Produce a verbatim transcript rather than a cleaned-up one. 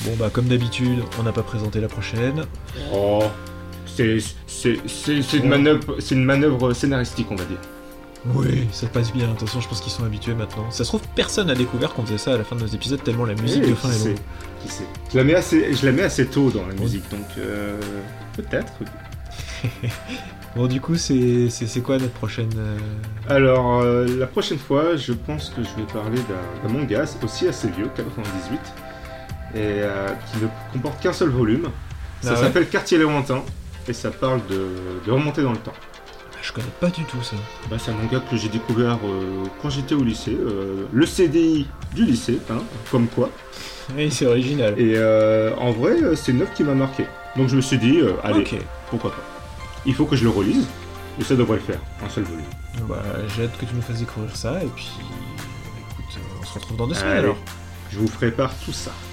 Bon bah comme d'habitude, on n'a pas présenté la prochaine. Oh, c'est, c'est, c'est, c'est, une manœuvre, c'est une manœuvre scénaristique, on va dire. Oui, ça passe bien, de toute façon je pense qu'ils sont habitués maintenant. Ça se trouve, personne n'a découvert qu'on faisait ça à la fin de nos épisodes tellement la musique Eh, de fin qui est sait, longue. qui sait. Je la mets assez, je la mets assez tôt dans la musique, donc euh, peut-être. Bon du coup, c'est, c'est, c'est quoi notre prochaine... euh, Alors, euh, la prochaine fois, je pense que je vais parler d'un, d'un manga aussi assez vieux, quatre-vingt-dix-huit, et euh, qui ne comporte qu'un seul volume. Ça Ah ouais s'appelle Quartier Léontin, et ça parle de, de remonter dans le temps. Je connais pas du tout ça. Bah, c'est un manga que j'ai découvert euh, quand j'étais au lycée, euh, le C D I du lycée, hein, comme quoi. Oui, c'est original. Et euh, en vrai, euh, c'est une œuvre qui m'a marqué. Donc je me suis dit, euh, allez, Ok. pourquoi pas. Il faut que je le relise, et ça devrait le faire, un seul volume. Bah, j'ai hâte que tu nous fasses découvrir ça, et puis... Écoute, on se retrouve dans deux semaines Allez, alors. je vous prépare tout ça.